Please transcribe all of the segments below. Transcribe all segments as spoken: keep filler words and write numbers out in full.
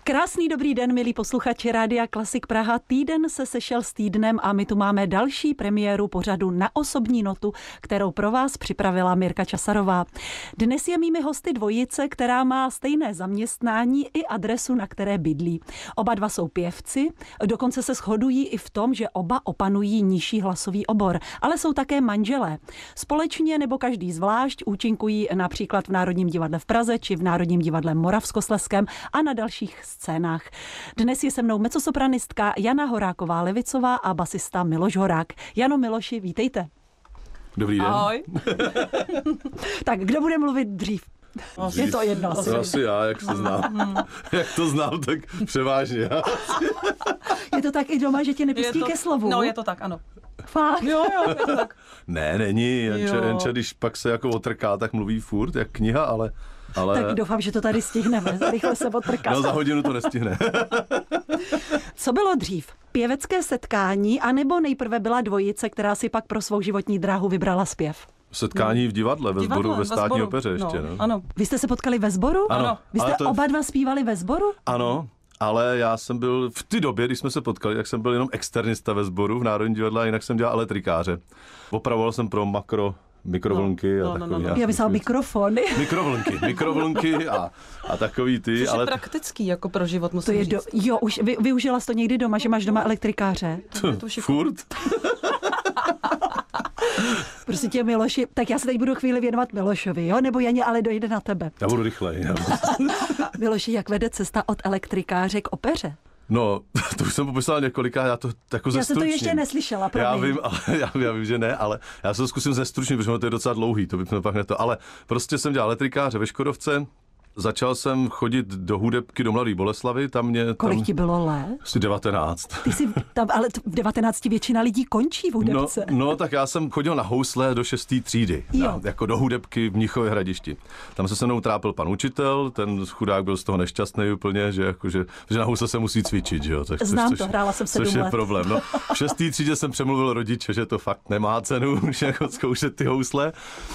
Krásný dobrý den, milí posluchači Rádia Klasik Praha. Týden se sešel s týdnem a my tu máme další premiéru pořadu Na osobní notu, kterou pro vás připravila Mirka Časarová. Dnes je mými hosty dvojice, která má stejné zaměstnání i adresu, na které bydlí. Oba dva jsou pěvci, dokonce se shodují i v tom, že oba opanují nižší hlasový obor, ale jsou také manželé. Společně nebo každý zvlášť účinkují například v Národním divadle v Praze či v Národním divadle Moravskoslezském a na dalších scénách. Dnes je se mnou mezzosopranistka Jana Horáková-Levicová a basista Miloš Horák. Jano, Miloši, vítejte. Dobrý den. Ahoj. Tak kdo bude mluvit dřív? Dřív. Je to jedno. Asi, asi já, jak se znám. Jak to znám, tak převážně já. Je to tak i doma, že tě nepustí to, ke slovu? No, je to tak, ano. Fakt? Jo, jo, je to tak. Ne, není. Janče, Janče, když pak se jako otrká, tak mluví furt, jak kniha, ale... ale... Tak doufám, že to tady stihneme. Rychle se otrkat. No, za hodinu to nestihne. Co bylo dřív? Pěvecké setkání, anebo nejprve byla dvojice, která si pak pro svou životní dráhu vybrala zpěv? Setkání v divadle, ve sboru, ve státní sboru. opeře ještě. No, no. Ano. Vy jste se potkali ve sboru? Ano. Vy jste to... oba dva zpívali ve sboru? Ano. Ale já jsem byl v té době, když jsme se potkali, tak jsem byl jenom externista ve sboru v Národním divadle a jinak jsem dělal elektrikáře. Opravoval jsem pro makro mikrovlnky no, a no, takový. no, no. Já myslela mikrofony. Mikrovlnky, mikrovlnky a, a takový ty. Což ale je praktický jako pro život, musím To je říct. do... Jo, už vy, využila jsi to někdy doma, že máš doma elektrikáře? To, furt. Prostě tě, Miloši, tak já se teď budu chvíli věnovat Milošovi, jo? Nebo Janě, ale dojde na tebe. Já budu rychlej. Já. Miloši, jak vede cesta od elektrikáře k opeře? No, to už jsem popisal několikrát, já to jako Já jsem to zestručním. ještě neslyšela, promiň. Já vím, ale já, já vím, že ne, ale já se to zkusím zestručnit, protože to je docela dlouhý, to bychom pak neto. Ale prostě jsem dělal elektrikáře ve Škodovce, začal jsem chodit do hudebky do Mladé Boleslavi, tam mě... Kolik tam, ti bylo let? Asi devatenáct. Ty jsi tam, ale v devatenácti většina lidí končí v hudebce. No, no, tak já jsem chodil na housle do šesté třídy, na, jako do hudebky v Mnichově Hradišti. Tam se se mnou trápil pan učitel, ten chudák byl z toho nešťastný úplně, že, jako, že, že na housle se musí cvičit, že jo. Tak, Znám což, to, hrála jsem sedm což je let. problém. No, v šesté třídě jsem přemluvil rodiče, že to fakt nemá cenu, že jako zkoušet ty housle.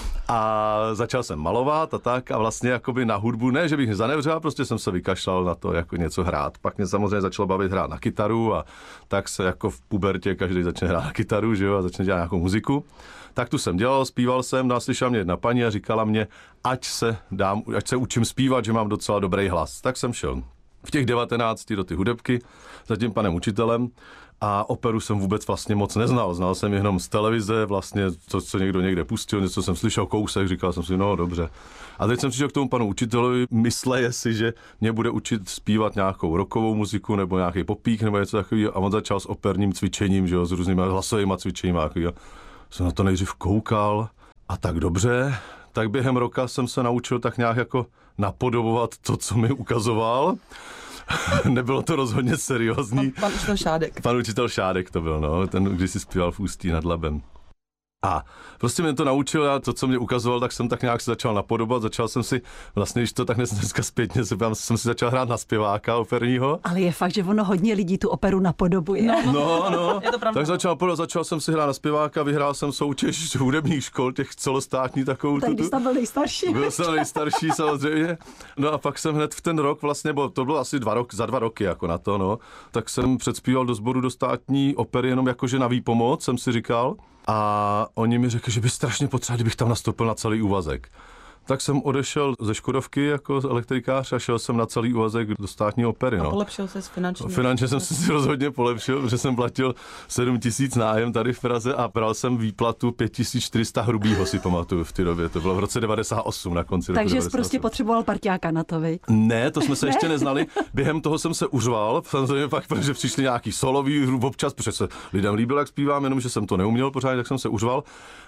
A začal jsem malovat a tak a vlastně jakoby na hudbu, ne, že bych zanevřel, prostě jsem se vykašlal na to jako něco hrát. Pak mě samozřejmě začalo bavit hrát na kytaru a tak se jako v pubertě každý začne hrát na kytaru, že jo, a začne dělat nějakou muziku. Tak tu jsem dělal, zpíval jsem, no a slyšela mě jedna paní a říkala mě, ať se dám, ať se učím zpívat, že mám docela dobrý hlas. Tak jsem šel v těch devatenácti do ty hudebky za tím panem učitelem. A operu jsem vůbec vlastně moc neznal. Znal jsem jenom z televize, vlastně to, co někdo někde pustil, něco jsem slyšel kousek, říkal jsem si, no dobře. A teď jsem přišel k tomu panu učitelovi, mysleje si, že mě bude učit zpívat nějakou rockovou muziku nebo nějaký popík nebo něco takového. A on začal s operním cvičením, že jo, s různými hlasovými cvičeními. A jsem na to nejdřív koukal a tak dobře. Tak během roka jsem se naučil tak nějak jako napodobovat to, co mi ukazoval. Nebylo to rozhodně seriózní. Pan, pan učitel Šádek. Pan učitel Šádek to byl, no, ten, když si zpíval v Ústí nad Labem. A prostě mě to naučil a to, co mě ukazoval, tak jsem tak nějak se začal napodobovat. Začal jsem si, vlastně, když to tak dneska zpětně se pám, jsem si začal hrát na zpěváka operního. Ale je fakt, že ono hodně lidí tu operu napodobuje. No, No, no, je to pravda. tak začal, začal jsem si hrát na zpěváka, vyhrál jsem soutěž z hudebních škol, těch celostátní takovou. Tak když tam byl nejstarší. Byl jsem nejstarší samozřejmě. No a pak jsem hned v ten rok vlastně, bo to bylo asi dva roky, za dva roky jako na to, no, tak jsem předspíval do sboru do státní opery jenom jakože na výpomoc, jsem si říkal. A oni mi řekli, že by strašně potřebovali, kdybych tam nastoupil na celý úvazek. Tak jsem odešel ze Škodovky jako elektrikář a šel jsem na celý úvazek do státní opery. No. A polepšil ses finančně. Finančně jsem si rozhodně polepšil, protože jsem platil sedm tisíc nájem tady v Praze a bral jsem výplatu pět tisíc čtyři sta hrubýho, si pamatuju v té době. To bylo v roce devadesát osm na konci roku Takže jsi devadesát osm. prostě potřeboval parťáka na to, viď? Ne, to jsme se ještě neznali. Během toho jsem se uřval, samozřejmě pak, protože přišli nějaký solový občas, protože se lidem líbil, jak zpívám, jenom že jsem to neuměl pořád, tak jsem se uřval.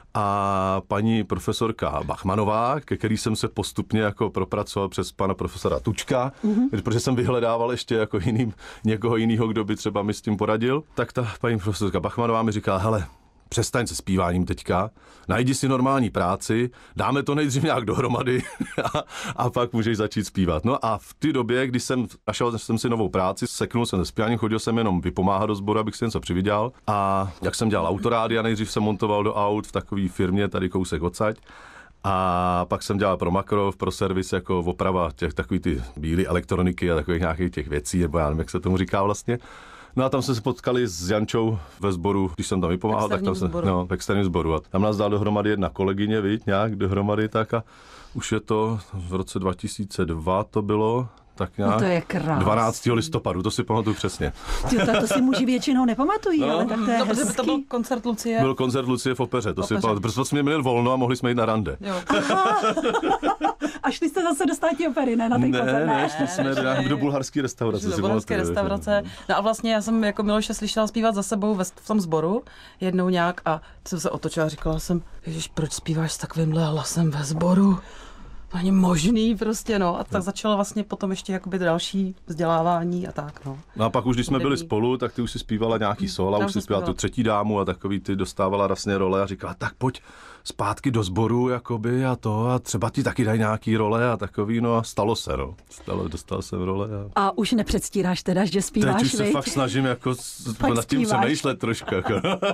A paní profesorka Bachmanová, ke který jsem se postupně jako propracoval přes pana profesora Tučka, mm-hmm. protože jsem vyhledával ještě jako jiným, někoho jiného, kdo by třeba mi s tím poradil, tak ta paní profesorka Bachmanová mi říkala, hele, přestaň se zpíváním teďka, najdi si normální práci, dáme to nejdřív nějak dohromady a, a pak můžeš začít zpívat. No a v té době, když jsem našel jsem si novou práci, seknul jsem se zpíváním, chodil jsem jenom vypomáhat do sboru, abych si něco přivydělal. A jak jsem dělal autorádia, nejdřív jsem montoval do aut v takové firmě, tady kousek odsaď. A pak jsem dělal pro Makrov, pro servis jako oprava těch takový ty bílé elektroniky a takových nějakých těch věcí, nebo já nevím, jak se tomu říká vlastně. No a tam jsme se potkali s Jančou ve sboru, když jsem tam vypomáhal, tak tam se, no, v externím sboru. A tam nás dal dohromady jedna kolegyně, viď, nějak dohromady tak a už je to v roce dva tisíce dva to bylo, tak nějak. No to je krásný. dvanáctého listopadu, to si pamatuju přesně. Ty, to, to si muži většinou nepamatují, No. ale tak to je No, protože hezký. to byl koncert Lucie. Byl koncert Lucie v opeře, to V si opeře. pamatuju, protože jsme měli volno a mohli jsme jít na rande. Jo. A šli jste zase do státní opery, ne? Na ten Ne, koncert, ne, šli jsme do, ne. do bulharské restaurace. Do si bulharské pamatuju. restaurace. No a vlastně já jsem jako Miloše slyšela zpívat za sebou ve, v tom sboru jednou nějak a jsem se otočila a říkala jsem, ježiš, proč zpíváš s takovýmhle hlasem ve sboru? To není možný prostě, no. A tak začalo vlastně potom ještě jakoby další vzdělávání a tak, no. No a pak už, když jsme byli Hudební. spolu, tak ty už si zpívala nějaký sola, Já už už si jsem zpívala tu zpívala. třetí dámu a takový ty dostávala vlastně role a říkala, tak pojď zpátky do sboru, jakoby a to a třeba ti taky dají nějaký role a takový, no a stalo se, no. Stalo, dostal jsem role a... A už nepředstíráš teda, že zpíváš, Teď už se viď? fakt snažím jako s- Fakt nad tím zpíváš. přemýšlet trošku, jako.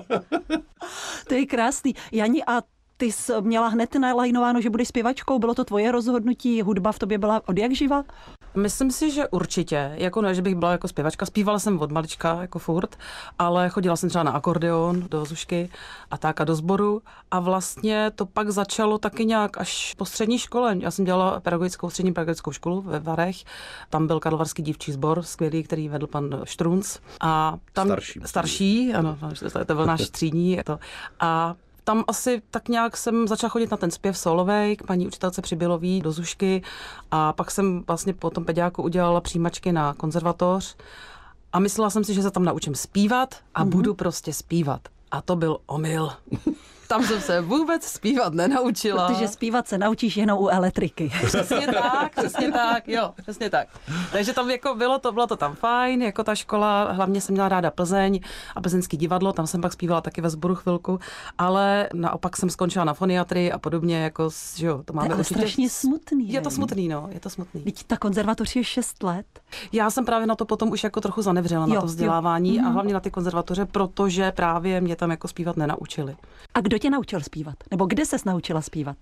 To je krásný. Jani, a ty jsi měla hned nalajnováno, že budeš zpěvačkou? Bylo to tvoje rozhodnutí? Hudba v tobě byla od jak živa? Myslím si, že určitě, jako ne, že bych byla jako zpěvačka, zpívala jsem od malička, jako furt, ale chodila jsem třeba na akordeon do Zušky a tak a do sboru a vlastně to pak začalo taky nějak až po střední škole. Já jsem dělala pedagogickou, střední pedagogickou školu ve Varech, tam byl Karlovarský dívčí sbor, skvělý, který vedl pan Štrunc a tam Starší. starší, ano, to byl náš třídní to, a tam asi tak nějak jsem začala chodit na ten zpěv solovej k paní učitelce Přibylový do Zušky a pak jsem vlastně po tom pediáku udělala přijímačky na konzervatoř a myslela jsem si, že se tam naučím zpívat a mm-hmm. budu prostě zpívat. A to byl omyl. Tam jsem se vůbec zpívat nenaučila. Protože zpívat se naučíš jenom u elektriky. Přesně tak, přesně tak, jo, přesně tak. Takže tam jako bylo to, bylo to tam fajn, jako ta škola, hlavně jsem měla ráda Plzeň a plzeňský divadlo, tam jsem pak zpívala taky ve sboru chvilku, ale naopak jsem skončila na foniatrii a podobně, jako, že jo, to To máme je ale určitě. strašně smutný. Je to ne? smutný, no, je to smutný. Vždyť ta konzervatoř je šest let. Já jsem právě na to potom už jako trochu zanevřela, na Jo, to jo. vzdělávání Mhm. a hlavně na ty konzervatoře, protože právě mě tam jako zpívat nenaučili. A kdo tě naučil zpívat? Nebo kde ses naučila zpívat?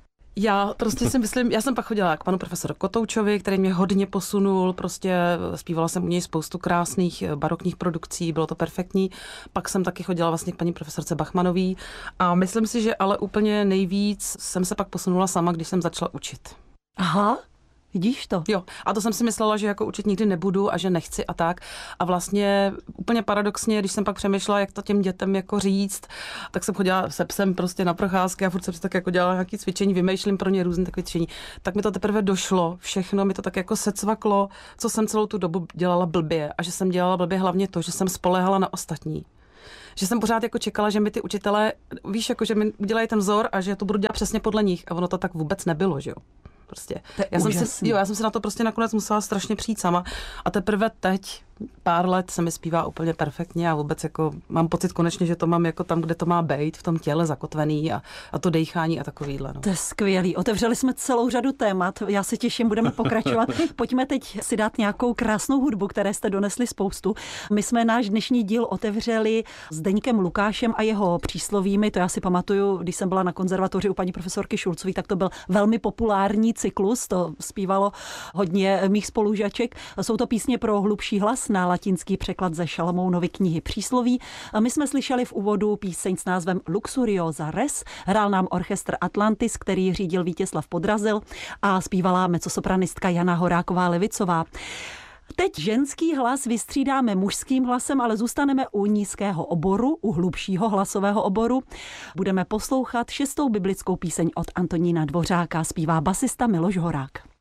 Já prostě si myslím, já jsem pak chodila k panu profesoru Kotoučovi, který mě hodně posunul, prostě zpívala jsem u něj spoustu krásných barokních produkcí, bylo to perfektní. Pak jsem taky chodila vlastně k paní profesorce Bachmanový a myslím si, že ale úplně nejvíc jsem se pak posunula sama, když jsem začala učit. Aha, vidíš to? Jo, a to jsem si myslela, že jako učit nikdy nebudu a že nechci a tak. A vlastně úplně paradoxně, když jsem pak přemýšlela, jak to těm dětem jako říct, tak jsem chodila se psem prostě na procházky a furt jsem si tak jako dělala nějaké cvičení, vymýšlím pro ně různé takové cvičení. Tak mi to teprve došlo, všechno mi to tak jako secvaklo, co jsem celou tu dobu dělala blbě a že jsem dělala blbě hlavně to, že jsem spoléhala na ostatní. Že jsem pořád jako čekala, že mi ty učitelé, víš, jako že mi udělají ten vzor a že to budu dělat přesně podle nich a ono to tak vůbec nebylo, že jo. Prostě. To je Já jsem, úžasný. si, jo, já jsem si na to prostě nakonec musela strašně přijít sama a teprve teď, pár let se mi zpívá úplně perfektně a vůbec jako mám pocit konečně, že to mám jako tam, kde to má být, v tom těle zakotvený a, a to dejchání a takovýhle. No. To je skvělý. Otevřeli jsme celou řadu témat. Já se těším, budeme pokračovat. Pojďme teď si dát nějakou krásnou hudbu, které jste donesli spoustu. My jsme náš dnešní díl otevřeli s Deňkem Lukášem a jeho příslovími. To já si pamatuju, když jsem byla na konzervatoři u paní profesorky Šulcové, tak to byl velmi populární cyklus. To zpívalo hodně mých spolužaček. Jsou to písně pro hlubší hlas na latinský překlad ze Šalamounovy knihy Přísloví. A my jsme slyšeli v úvodu píseň s názvem Luxuriosa Res. Hrál nám orchestr Atlantis, který řídil Vítězslav Podrazil a zpívala mezzosopranistka Jana Horáková-Levicová. Teď ženský hlas vystřídáme mužským hlasem, ale zůstaneme u nízkého oboru, u hlubšího hlasového oboru. Budeme poslouchat šestou biblickou píseň od Antonína Dvořáka, zpívá basista Miloš Horák.